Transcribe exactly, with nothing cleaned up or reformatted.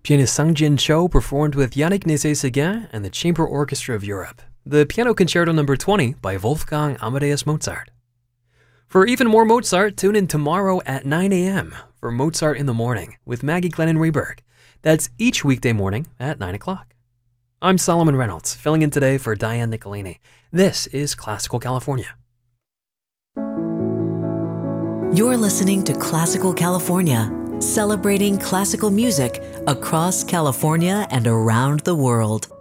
Pianist Sang-Jin Cho performed with Yannick Nézet-Séguin and the Chamber Orchestra of Europe, the Piano Concerto number twenty by Wolfgang Amadeus Mozart. For even more Mozart, tune in tomorrow at nine a.m. for Mozart in the Morning with Maggie Glennon Reberg. That's each weekday morning at nine o'clock. I'm Solomon Reynolds, filling in today for Diane Nicolini. This is Classical California. You're listening to Classical California, celebrating classical music across California and around the world.